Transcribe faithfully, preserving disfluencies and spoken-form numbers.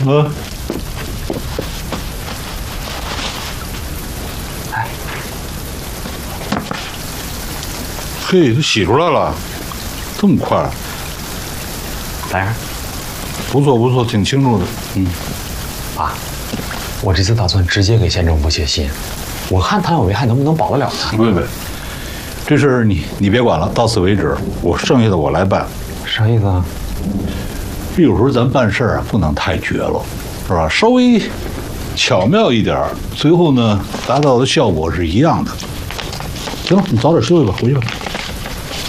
嗯。 哎， 嘿，都洗出来了，这么快？ 咋样？ 不错不错，挺清楚的。嗯。 爸，我这次打算直接给县政府写信，我看谭小维还能不能保得了呢？ 不不，这事儿你你别管了，到此为止，我剩下的我来办。 啥意思啊？ 这有时候咱办事儿啊，不能太绝了，是吧？稍微巧妙一点，最后呢，达到的效果是一样的。行了，你早点休息吧，回去吧。